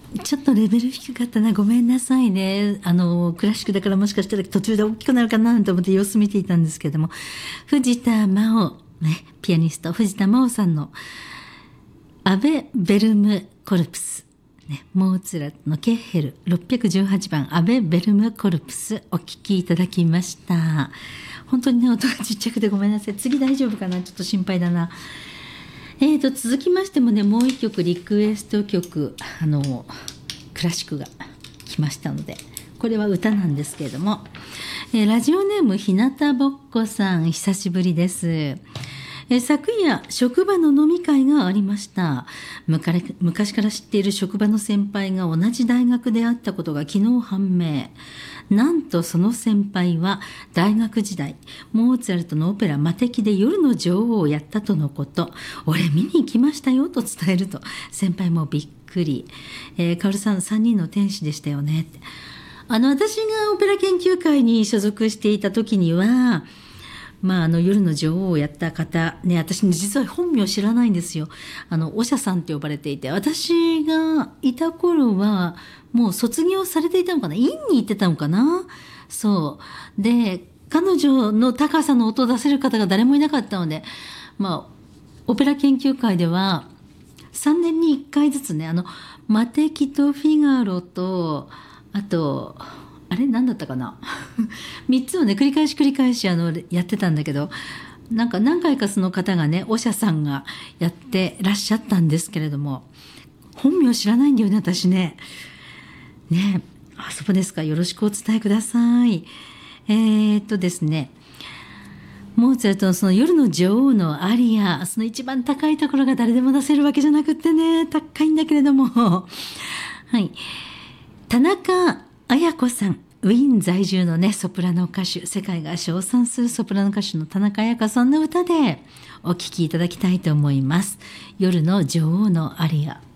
ちょっとレベル低かったな、ごめんなさいね。クラシックだからもしかしたら途中で大きくなるかなと思って様子見ていたんですけども、藤田真央、ね、ピアニスト藤田真央さんのアベ・ベルム・コルプス、ね、モーツァルトのケッヘル618番アベ・ベルム・コルプスお聴きいただきました。本当にね、音がちっちゃくてごめんなさい。次大丈夫かな、ちょっと心配だな。続きましてもね、もう一曲リクエスト曲、クラシックが来ましたので、これは歌なんですけれども、ラジオネームひなたぼっこさん、久しぶりです。昨夜職場の飲み会がありました。昔から知っている職場の先輩が同じ大学であったことが昨日判明。なんとその先輩は大学時代モーツァルトのオペラ魔笛で夜の女王をやったとのこと。俺見に行きましたよと伝えると、先輩もびっくり。カオルさん3人の天使でしたよねって。私がオペラ研究会に所属していた時には、夜の女王をやった方、ね、私実は本名知らないんですよ。おしゃさんって呼ばれていて、私がいた頃はもう卒業されていたのかな、院に行ってたのかな。そうで、彼女の高さの音を出せる方が誰もいなかったので、オペラ研究会では3年に1回ずつね、魔笛とフィガロと、あと何だったかな3つをね繰り返しやってたんだけど、何回かその方がね、おしゃさんがやってらっしゃったんですけれども、本名知らないんだよね、私ね。そうですか、よろしくお伝えください。ですね、モーツァルトのその夜の女王のアリア、その一番高いところが誰でも出せるわけじゃなくってね、高いんだけれどもはい、田中綾子さん、ウィーン在住のね、ソプラノ歌手、世界が称賛するソプラノ歌手の田中綾子さんの歌でお聴きいただきたいと思います。夜の女王のアリア。